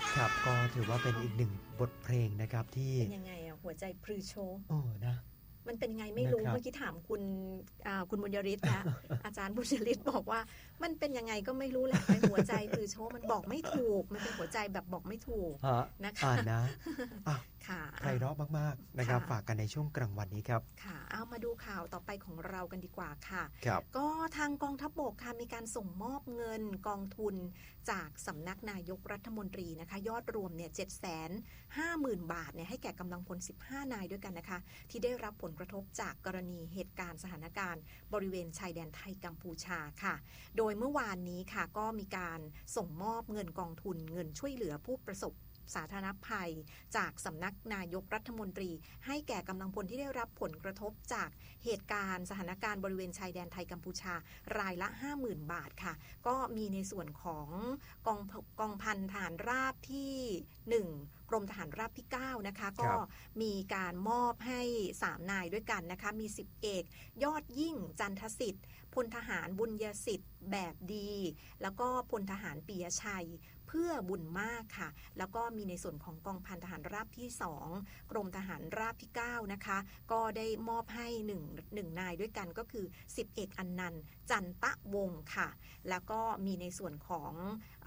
ครับก็ถือว่าเป็นอีกหนึ่งบทเพลงนะครับที่เป็นยังไงอ่ะหัวใจพรือโชนะมันเป็นยังไงไม่รู้เมื่อกี้ถามคุณบุญยริศนะ อาจารย์บุญยริศบอกว่ามันเป็นยังไงก็ไม่รู้แหละไอ้หัวใจพรือโชมันบอกไม่ถูกมันเป็นหัวใจแบบบอกไม่ถูกนะคะนะค่ะไพเราะมากๆนะครับฝากกันในช่วงกลางวันนี้ครับค่ะเอามาดูข่าวต่อไปของเรากันดีกว่าค่ะครับก็ทางกองทัพบกค่ะมีการส่งมอบเงินกองทุนจากสำนักนายกรัฐมนตรีนะคะยอดรวมเนี่ย750,000 บาทเนี่ยให้แก่กำลังพล15นายด้วยกันนะคะที่ได้รับผลกระทบจากกรณีเหตุการณ์สถานการณ์บริเวณชายแดนไทยกัมพูชาค่ะโดยเมื่อวานนี้ค่ะก็มีการส่งมอบเงินกองทุนเงินช่วยเหลือผู้ประสบสาธารณภัยจากสำนักนายกรัฐมนตรีให้แก่กำลังพลที่ได้รับผลกระทบจากเหตุการณ์สถานการณ์บริเวณชายแดนไทยกัมพูชารายละ 50,000 บาทค่ะก็มีในส่วนของกองพันทหารราบที่1กรมทหารราบที่9นะคะก็มีการมอบให้3นายด้วยกันนะคะมี10เอกยอดยิ่งจันทสิทธิ์พลทหารบุญยสิทธิ์แบบดีแล้วก็พลทหารปิยชัยเพื่อบุญมากค่ะแล้วก็มีในส่วนของกองพันทหารราบที่2กรมทหารราบที่9นะคะก็ได้มอบให้1นายด้วยกันก็คือ10เอกอันนันต์จันตะวงศ์ค่ะแล้วก็มีในส่วนของ